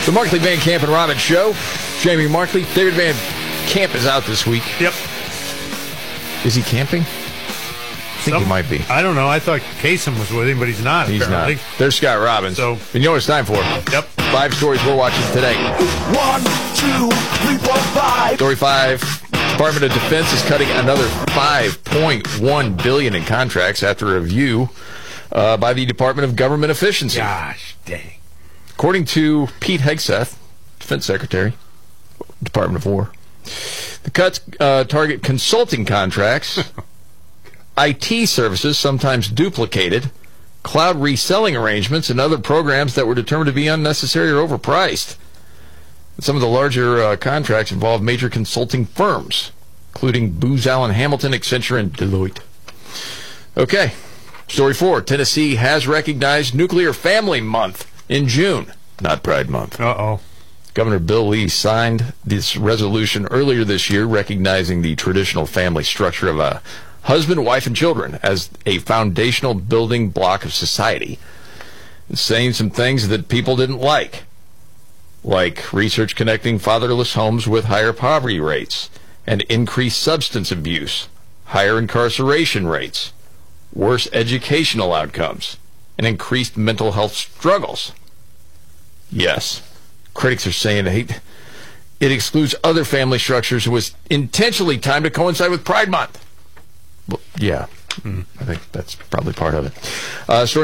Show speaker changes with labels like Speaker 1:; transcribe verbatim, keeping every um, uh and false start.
Speaker 1: The Markley, Van Camp, and Robbins Show. Jamie Markley. David Van Camp is out this week.
Speaker 2: Yep.
Speaker 1: Is he camping? I think
Speaker 2: Some,
Speaker 1: he might be.
Speaker 2: I don't know. I thought Kasem was with him, but he's not,
Speaker 1: He's
Speaker 2: apparently.
Speaker 1: not. There's Scott Robbins.
Speaker 2: So,
Speaker 1: and you know what it's time for?
Speaker 2: Yep.
Speaker 1: Five stories we're watching today.
Speaker 3: One, two, three, four, five.
Speaker 1: Story five. Department of Defense is cutting another five point one billion dollars in contracts after a review uh, by the Department of Government Efficiency.
Speaker 2: Gosh, dang.
Speaker 1: According to Pete Hegseth, Defense Secretary, Department of War, the cuts uh, target consulting contracts, I T services, sometimes duplicated, cloud reselling arrangements, and other programs that were determined to be unnecessary or overpriced. Some of the larger uh, contracts involve major consulting firms, including Booz Allen Hamilton, Accenture, and Deloitte. Okay, story four. Tennessee has recognized Nuclear Family Month in June, not Pride Month.
Speaker 2: Uh-oh.
Speaker 1: Governor Bill Lee signed this resolution earlier this year recognizing the traditional family structure of a husband, wife, and children as a foundational building block of society, and saying some things that people didn't like. Like research connecting fatherless homes with higher poverty rates and increased substance abuse, higher incarceration rates, worse educational outcomes, and increased mental health struggles. Yes, critics are saying hey, it excludes other family structures and was intentionally timed to coincide with Pride Month. Well, yeah, mm, I think that's probably part of it. Uh, story